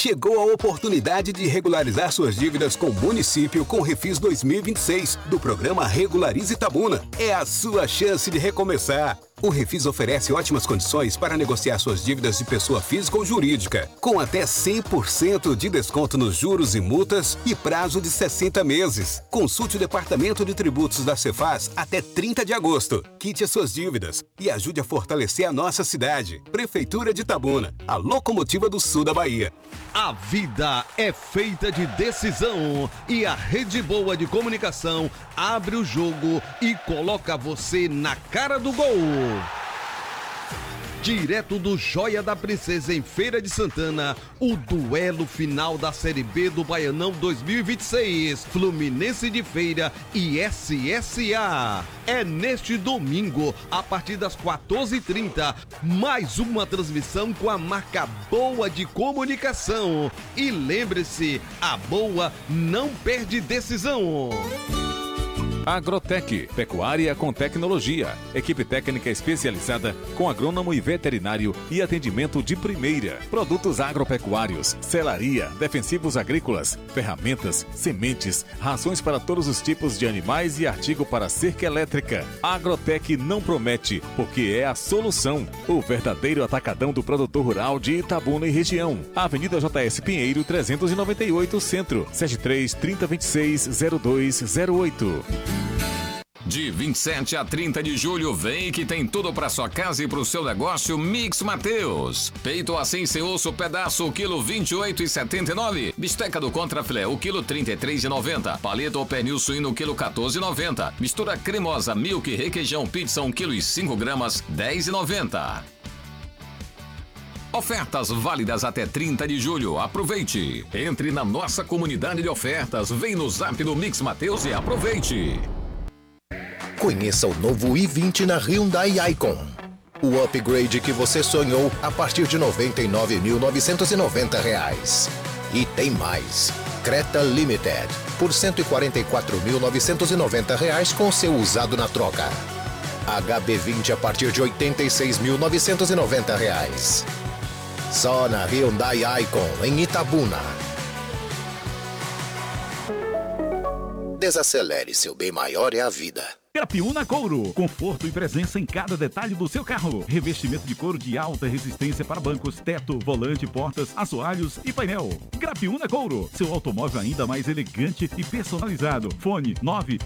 Chegou a oportunidade de regularizar suas dívidas com o município com o Refis 2026 do programa Regularize Itabuna. É a sua chance de recomeçar. O Refis oferece ótimas condições para negociar suas dívidas de pessoa física ou jurídica, com até 100% de desconto nos juros e multas e prazo de 60 meses. Consulte o Departamento de Tributos da Cefaz até 30 de agosto. Quite as suas dívidas e ajude a fortalecer a nossa cidade. Prefeitura de Itabuna, a locomotiva do sul da Bahia. A vida é feita de decisão e a Rede Boa de Comunicação abre o jogo e coloca você na cara do gol. Direto do Joia da Princesa em Feira de Santana, o duelo final da Série B do Baianão 2026, Fluminense de Feira e SSA. É neste domingo, a partir das 14h30, mais uma transmissão com a marca Boa de Comunicação. E lembre-se, a Boa não perde decisão. Agrotec, pecuária com tecnologia. Equipe técnica especializada com agrônomo e veterinário e atendimento de primeira. Produtos agropecuários, selaria, defensivos agrícolas, ferramentas, sementes, rações para todos os tipos de animais e artigo para cerca elétrica. Agrotec não promete, porque é a solução. O verdadeiro atacadão do produtor rural de Itabuna e região. Avenida JS Pinheiro 398 Centro, 73 3026 0208. De 27 a 30 de julho, vem que tem tudo para sua casa e para o seu negócio Mix Mateus. Peito assim sem osso, pedaço, o quilo 28,79. Bisteca do contrafilé, o quilo 33,90. Paleta ou pernil suíno, o quilo 14,90. Mistura cremosa, milk, requeijão, pizza, 1 quilo e 5 gramas, 10,90. Ofertas válidas até 30 de julho. Aproveite. Entre na nossa comunidade de ofertas. Vem no Zap do Mix Mateus e aproveite. Conheça o novo i20 na Hyundai Icon. O upgrade que você sonhou a partir de R$ 99.990. E tem mais. Creta Limited por R$ 144.990 com seu usado na troca. HB20 a partir de R$ 86.990. Só na Hyundai Icon em Itabuna. Desacelere, seu bem maior é a vida. Grapiúna Couro, conforto e presença em cada detalhe do seu carro. Revestimento de couro de alta resistência para bancos, teto, volante, portas, assoalhos e painel. Grapiúna Couro, seu automóvel ainda mais elegante e personalizado. Fone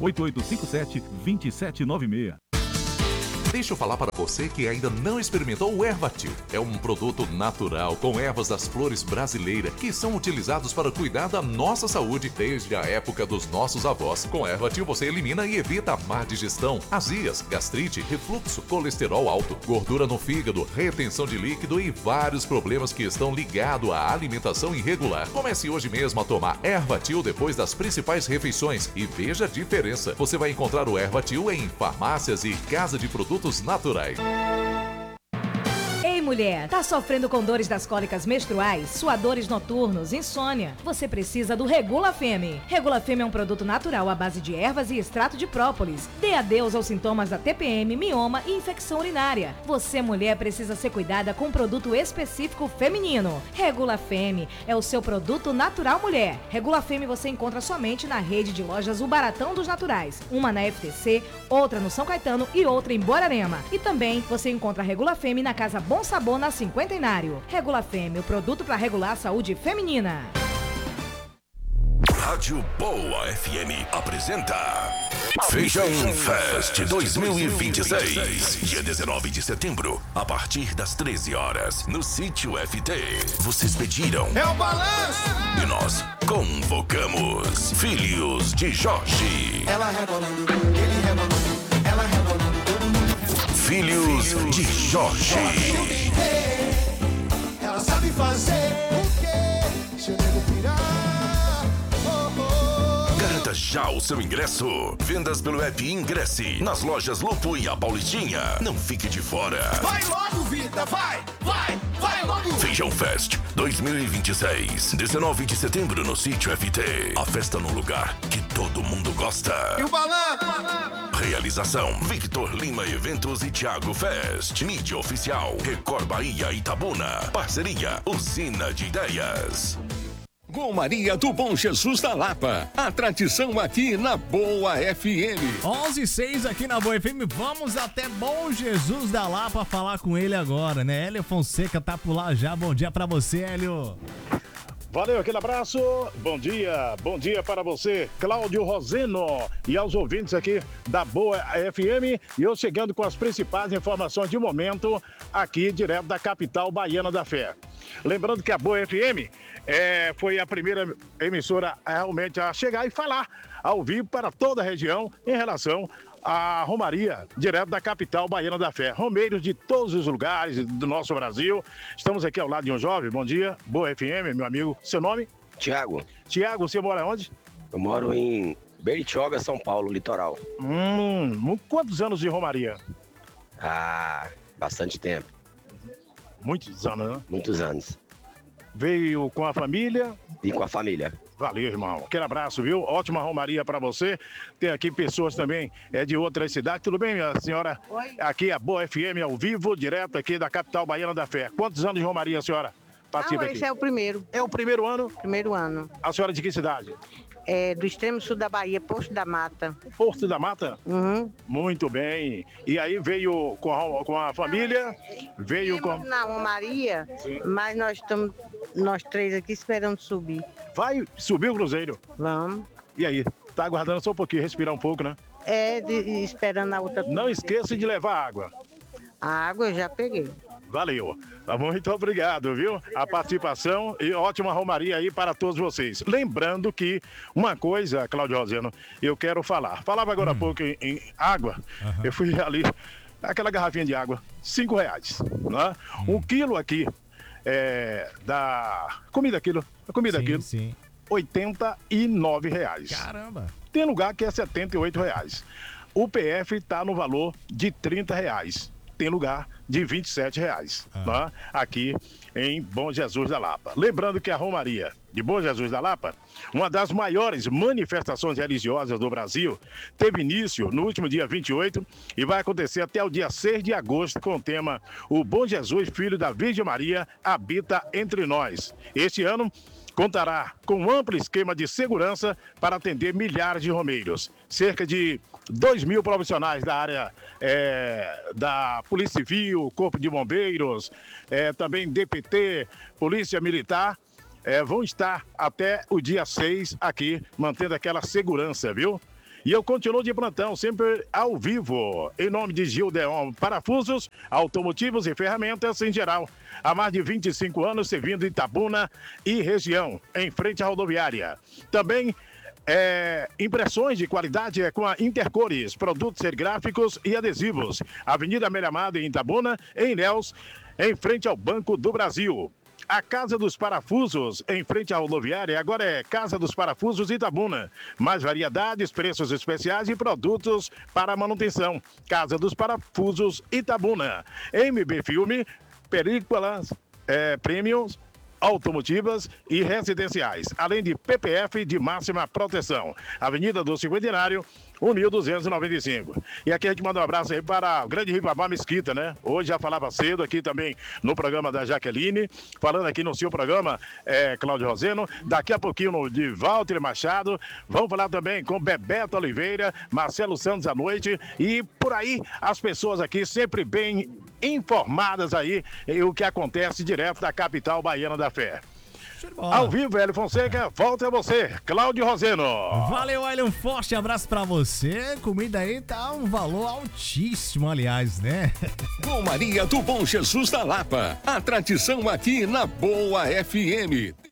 98857-2796. Deixa eu falar para você que ainda não experimentou o Ervatil. É um produto natural com ervas das flores brasileiras que são utilizados para cuidar da nossa saúde desde a época dos nossos avós. Com Ervatil você elimina e evita a má digestão, azias, gastrite, refluxo, colesterol alto, gordura no fígado, retenção de líquido e vários problemas que estão ligados à alimentação irregular. Comece hoje mesmo a tomar Ervatil depois das principais refeições e veja a diferença. Você vai encontrar o Ervatil em farmácias e casa de produtos naturais. Ei, mulher, tá sofrendo com dores das cólicas menstruais, suadores noturnos, insônia? Você precisa do Regula Femme. Regula Femme é um produto natural à base de ervas e extrato de própolis. Dê adeus aos sintomas da TPM, mioma e infecção urinária. Você, mulher, precisa ser cuidada com um produto específico feminino. Regula Femme é o seu produto natural, mulher. Regula Femme você encontra somente na rede de lojas O Baratão dos Naturais. Uma na FTC, outra no São Caetano e outra em Borarema. E também você encontra a Regula Femme na Casa Bom Sabor na Cinquentenário. Regula Femme, o produto para regular a saúde feminina. Rádio Boa FM apresenta Feijão Fest 2026. Dia 19 de setembro, a partir das 13 horas, no Sítio FT. Vocês pediram. É o balanço! E nós convocamos Filhos de Jorge. Ela rebolando, ele rebolando, ela rebolando, todo mundo. Filhos de Jorge. Ela sabe fazer o quê? Se eu devo pirar. Garanta já o seu ingresso. Vendas pelo app Ingresse. Nas lojas Lupo e a Paulistinha. Não fique de fora. Vai logo, vida, vai, vai, vai logo. Feijão Fest 2026. 19 de setembro no Sítio FT. A festa num lugar que todo mundo gosta. E o balanço? Realização: Victor Lima Eventos e Thiago Fest. Mídia oficial: Record Bahia Itabuna. Parceria: Usina de Ideias. Gomaria do Bom Jesus da Lapa. A tradição aqui na Boa FM. 11:06 aqui na Boa FM. Vamos até Bom Jesus da Lapa falar com ele agora, né? Hélio Fonseca tá por lá já. Bom dia pra você, Hélio. Valeu, aquele abraço. Bom dia para você, Cláudio Roseno, e aos ouvintes aqui da Boa FM. E eu chegando com as principais informações de momento aqui direto da capital baiana da fé. Lembrando que a Boa FM foi a primeira emissora realmente a chegar e falar ao vivo para toda a região em relação à Romaria, direto da capital baiana da fé. Romeiros de todos os lugares do nosso Brasil. Estamos aqui ao lado de um jovem. Bom dia, Boa FM, meu amigo. Seu nome? Tiago. Tiago, você mora onde? Eu moro em Bertioga, São Paulo, litoral. Quantos anos de Romaria? Bastante tempo. Muitos anos, né? Muitos anos. Veio com a família? E com a família. Valeu, irmão. Aquele abraço, viu? Ótima Romaria para você. Tem aqui pessoas também de outras cidades. Tudo bem, minha senhora? Oi. Aqui é a Boa FM ao vivo, direto aqui da capital baiana da fé. Quantos anos de Romaria, senhora? Participa aqui. Esse é o primeiro. É o primeiro ano? Primeiro ano. A senhora de que cidade? Do extremo sul da Bahia, Porto da Mata. Porto da Mata? Uhum. Muito bem. E aí veio com a família? Veio com... Na Romaria, mas nós três aqui esperando subir. Vai subir o cruzeiro? Vamos. E aí? Tá aguardando só um pouquinho, respirar um pouco, né? Esperando a outra. Não esqueça de levar água. A água eu já peguei. Valeu. Muito obrigado, viu? A participação e ótima Romaria aí para todos vocês. Lembrando que uma coisa, Cláudio Roseno, eu quero falar. Falava agora há pouco em água. Eu fui ali, aquela garrafinha de água, R$5, né? Um quilo aqui da comida quilo. A comida quilo. Sim. R$89. Caramba. Tem lugar que é R$78. O PF está no valor de R$30. Tem lugar de R$27, né? Aqui em Bom Jesus da Lapa. Lembrando que a Romaria de Bom Jesus da Lapa, uma das maiores manifestações religiosas do Brasil, teve início no último dia 28 e vai acontecer até o dia 6 de agosto com o tema O Bom Jesus, Filho da Virgem Maria, habita entre nós. Este ano contará com um amplo esquema de segurança para atender milhares de romeiros. Cerca de 2.000 profissionais da área da Polícia Civil, Corpo de Bombeiros, também DPT, Polícia Militar, vão estar até o dia 6 aqui, mantendo aquela segurança, viu? E eu continuo de plantão, sempre ao vivo, em nome de Gildeon Parafusos, automotivos e ferramentas em geral. Há mais de 25 anos servindo Itabuna e região, em frente à rodoviária. Também impressões de qualidade com a Intercores, produtos serigráficos e adesivos. Avenida Amélia Amado, em Itabuna, em Ilhéus, em frente ao Banco do Brasil. A Casa dos Parafusos, em frente à rodoviária, agora é Casa dos Parafusos Itabuna. Mais variedades, preços especiais e produtos para manutenção. Casa dos Parafusos Itabuna. MB Filme, películas premiums, automotivas e residenciais, além de PPF de máxima proteção. Avenida do Cinquentenário, 1295. E aqui a gente manda um abraço aí para o grande Ribamar Mesquita, né? Hoje já falava cedo aqui também no programa da Jaqueline, falando aqui no seu programa, Cláudio Roseno. Daqui a pouquinho no de Walter Machado. Vamos falar também com Bebeto Oliveira, Marcelo Santos à noite. E por aí, as pessoas aqui sempre bem informadas aí em o que acontece direto da capital baiana da fé. Ao vivo, Hélio Fonseca, volta a você, Cláudio Roseno. Valeu, Hélio, um forte abraço pra você. Comida aí tá um valor altíssimo, aliás, né? Romaria do Bom Jesus da Lapa. A tradição aqui na Boa FM.